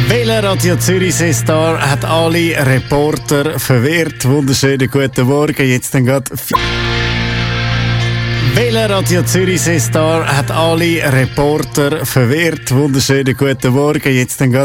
Welcher Radio Zürich-Star hat alle Reporter verwirrt? Wunderschönen guten Morgen. Jetzt dann grad. Welcher Radio Zürich-Star hat alle Reporter verwirrt? Wunderschönen guten Morgen. Jetzt dann grad